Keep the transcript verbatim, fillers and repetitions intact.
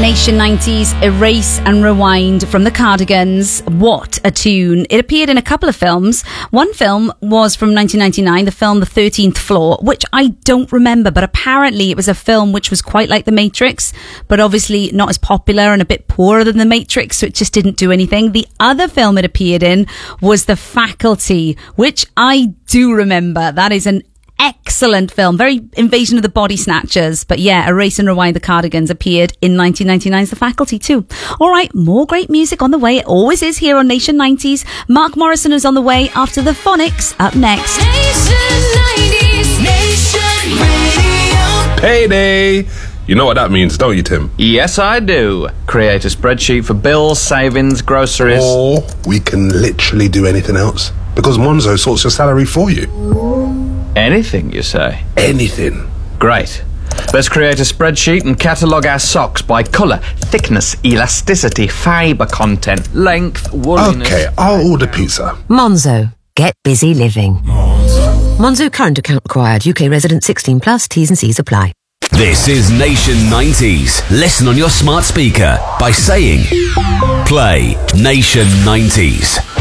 Nation nineties, Erase and Rewind from the Cardigans. What a tune. It appeared in a couple of films. One film was from nineteen ninety-nine, the film The thirteenth Floor, which I don't remember, but apparently it was a film which was quite like The Matrix, but obviously not as popular and a bit poorer than The Matrix, so it just didn't do anything. The other film it appeared in was The Faculty, which I do remember. That is an excellent film, very Invasion of the Body Snatchers. But yeah, Erase and Rewind, the Cardigans appeared in nineteen ninety-nine's The Faculty too. All right, more great music on the way. It always is here on Nation nineties. Mark Morrison is on the way after the Phonics. Up next. Nation nineties, Nation Radio. Payday! You know what that means, don't you, Tim? Yes, I do. Create a spreadsheet for bills, savings, groceries. Or we can literally do anything else, because Monzo sorts your salary for you. Anything, you say? Anything. Great. Let's create a spreadsheet and catalogue our socks by colour, thickness, elasticity, fibre content, length, wooliness... Okay, I'll order pizza. Monzo. Get busy living. Monzo. Monzo current account required. U K resident sixteen plus. T's and C's apply. This is Nation nineties. Listen on your smart speaker by saying, play Nation nineties.